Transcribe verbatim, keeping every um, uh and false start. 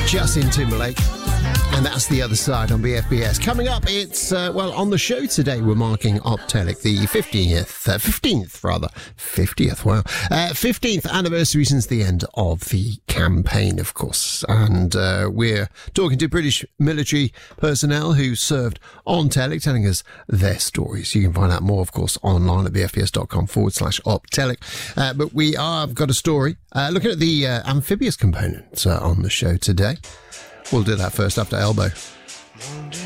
Justin Timberlake. And that's The Other Side on B F B S. Coming up, it's, uh, well, on the show today, we're marking Optelic, the fiftieth, uh, fifteenth rather, fiftieth, wow, uh, fifteenth anniversary since the end of the campaign, of course. And uh, we're talking to British military personnel who served on Telic, telling us their stories. You can find out more, of course, online at bfbs.com forward slash Optelic. Uh, but we are, I've got a story uh, looking at the uh, amphibious components uh, on the show today. We'll do that first after Elbow.